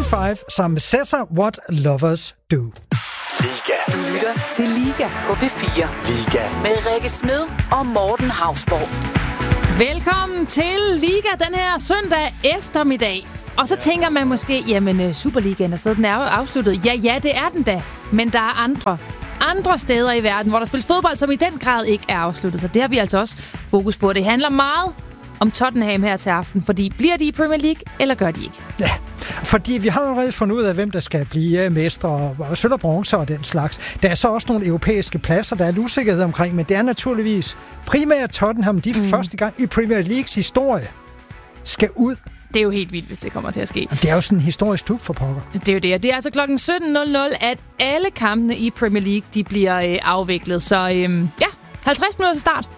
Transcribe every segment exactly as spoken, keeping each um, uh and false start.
fem sammen med Cesar, What Lovers Do. Liga. Du lytter til Liga på P fire. Liga. Med Rikke Smed og Morten Hausborg. Velkommen til Liga den her søndag eftermiddag. Og så tænker man måske, jamen Superligaen er stadig, den er jo afsluttet. Ja, ja, det er den da. Men der er andre, andre steder i verden, hvor der spilles fodbold, som i den grad ikke er afsluttet. Så det har vi altså også fokus på. Det handler meget om Tottenham her til aften, fordi bliver de i Premier League, eller gør de ikke? Ja, fordi vi har jo allerede fundet ud af, hvem der skal blive mestre og sølv og bronze og den slags. Der er så også nogle europæiske pladser, der er en usikkerhed omkring, men det er naturligvis primært Tottenham, de mm. første gang i Premier Leagues historie skal ud. Det er jo helt vildt, hvis det kommer til at ske. Det er jo sådan en historisk klub for pokker. Det er jo det. Det er altså klokken sytten nul nul, at alle kampene i Premier League, de bliver øh, afviklet. Så øh, ja, halvtreds minutter til start.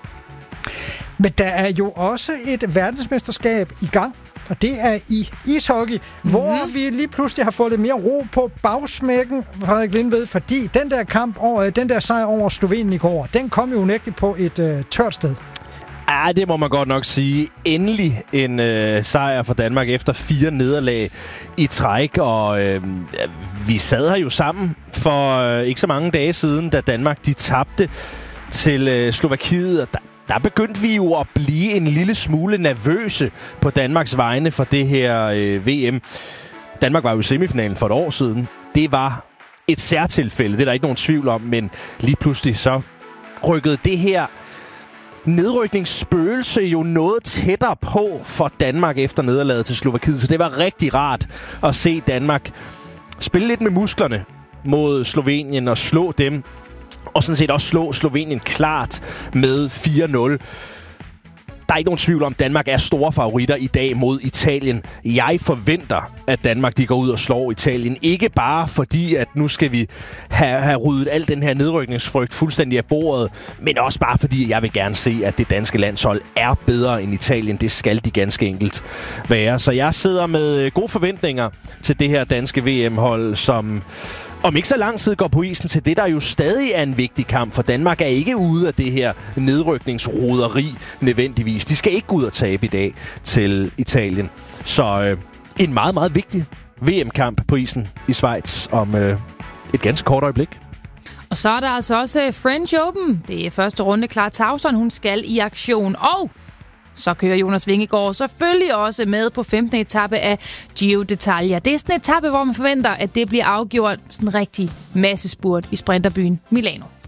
Men der er jo også et verdensmesterskab i gang, og det er i ishockey, mm-hmm. hvor vi lige pludselig har fået lidt mere ro på bagsmækken, Frederik Lindved, fordi den der kamp over, den der sejr over Slovenien i går, den kom jo unægteligt på et øh, tørt sted. Ja, det må man godt nok sige. Endelig en øh, sejr for Danmark efter fire nederlag i træk, og øh, vi sad her jo sammen for øh, ikke så mange dage siden, da Danmark de tabte til øh, Slovakiet, og der Der begyndte vi jo at blive en lille smule nervøse på Danmarks vegne for det her øh, V M. Danmark var jo i semifinalen for et år siden. Det var et særtilfælde, det er der ikke nogen tvivl om, men lige pludselig så rykkede det her nedrykningsspøgelse jo noget tættere på for Danmark efter nederlaget til Slovakiet. Så det var rigtig rart at se Danmark spille lidt med musklerne mod Slovenien og slå dem. Og sådan set også slå Slovenien klart med fire nul. Der er ikke nogen tvivl om, at Danmark er store favoritter i dag mod Italien. Jeg forventer, at Danmark de går ud og slår Italien. Ikke bare fordi, at nu skal vi have, have ryddet al den her nedrykningsfrygt fuldstændig af bordet, men også bare fordi, jeg vil gerne se, at det danske landshold er bedre end Italien. Det skal de ganske enkelt være. Så jeg sidder med gode forventninger til det her danske V M-hold, som om ikke så lang tid går på isen til det, der jo stadig er en vigtig kamp, for Danmark er ikke ude af det her nedrykningsroderi nødvendigvis. De skal ikke gå ud og tabe i dag til Italien. Så øh, en meget, meget vigtig V M-kamp på isen i Schweiz om øh, et ganske kort øjeblik. Og så er der altså også French Open. Det er første runde. Clara Tauson, hun skal i aktion. Og så kører Jonas Vingegaard selvfølgelig også med på femtende etape af Giro d'Italia. Det er sådan en etape, hvor man forventer, at det bliver afgjort sådan en rigtig massespurt i sprinterbyen Milano.